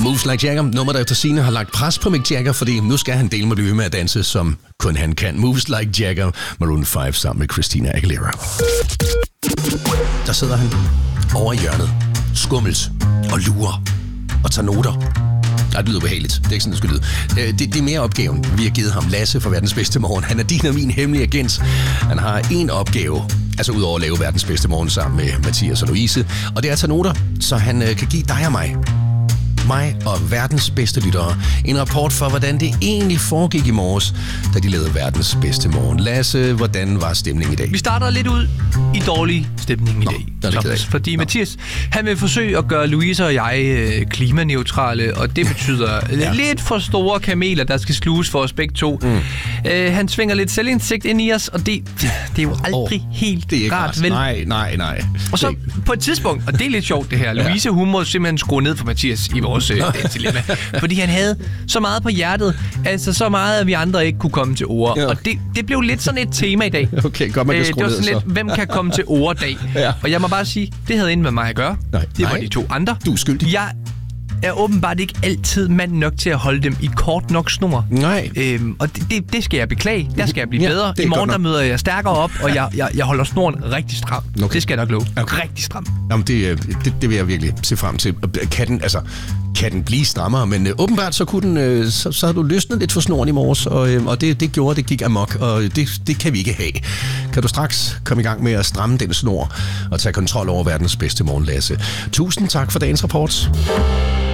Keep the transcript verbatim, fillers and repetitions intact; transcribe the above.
Moves Like Jagger, nummer der efter sine har lagt pres på Mick Jagger, fordi nu skal han dele med blive med at danse, som kun han kan. Moves Like Jagger, Maroon fem sammen med Christina Aguilera. Der sidder han over i hjørnet, skummelt og lurer og tager noter. Nej, det lyder behageligt. Det er ikke sådan, det skulle lyde. Det, det er mere opgaven, vi har givet ham. Lasse fra Verdens Bedste Morgen. Han er din og min hemmelige agent. Han har en opgave, altså udover at lave Verdens Bedste Morgen sammen med Mathias og Louise. Og det er at tage noter, så han øh, kan give dig og mig, mig og verdens bedste lyttere, en rapport for, hvordan det egentlig foregik i morges, da de lavede Verdens Bedste Morgen. Lasse, hvordan var stemningen i dag? Vi starter lidt ud i dårlig stemning i Nå, dag. Thomas, fordi Nå. Mathias, han vil forsøge at gøre Louise og jeg øh, klimaneutrale, og det betyder ja. lidt for store kameler, der skal sluges for os begge to. Mm. Øh, han svinger lidt selvindsigt ind i os, og det, det er jo aldrig oh, helt det er ikke rart, vel? Nej, nej, nej. Og så på et tidspunkt, og det er lidt sjovt det her, Louise, hun må simpelthen skrue ned for Mathias i vores øh, dilemma, fordi han havde så meget på hjertet, altså så meget, at vi andre ikke kunne komme til ord. Ja. Og det, det blev lidt sådan et tema i dag. Okay, godt, man kan skrue øh, Det var sådan ned, lidt, hvem kan komme til ord-dag? Ja. Og jeg må bare sige, det havde ikke med mig at gøre. Nej, det var nej. de to andre. Du er skyldig. Jeg er åbenbart ikke altid mand nok til at holde dem i kort nok snor. Nej. Øhm, og det, det, det skal jeg beklage. Der skal jeg blive ja, bedre. I morgen der møder jeg stærkere op, og jeg, jeg, jeg holder snoren rigtig stram. Okay. Det skal jeg nok love. Okay. Rigtig stram. Jamen, det, det, det vil jeg virkelig se frem til. Kan den, altså, kan den blive strammere? Men øh, åbenbart så, kunne den, øh, så, så havde du løsnet lidt for snoren i morges, og, øh, og det, det gjorde, det gik amok, og det, det kan vi ikke have. Kan du straks komme i gang med at stramme den snor og tage kontrol over Verdens Bedste Morgen, Lasse? Tusind tak for dagens rapport.